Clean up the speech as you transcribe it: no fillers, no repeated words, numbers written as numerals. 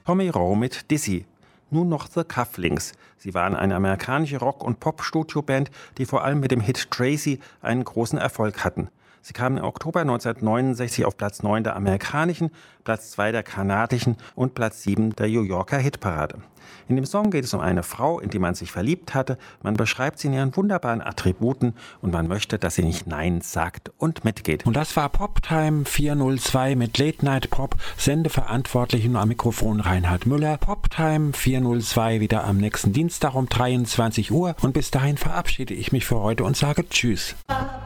Tommy Rowe mit Dizzy. Nun noch The Cufflinks. Sie waren eine amerikanische Rock- und Pop-Studio-Band, die vor allem mit dem Hit Tracy einen großen Erfolg hatten. Sie kamen im Oktober 1969 auf Platz 9 der amerikanischen, Platz 2 der kanadischen und Platz 7 der New Yorker Hitparade. In dem Song geht es um eine Frau, in die man sich verliebt hatte. Man beschreibt sie in ihren wunderbaren Attributen und man möchte, dass sie nicht Nein sagt und mitgeht. Und das war Poptime 402 mit Late Night Pop, Sendeverantwortlichen am Mikrofon Reinhard Müller. Poptime 402 wieder am nächsten Dienstag um 23 Uhr und bis dahin verabschiede ich mich für heute und sage Tschüss.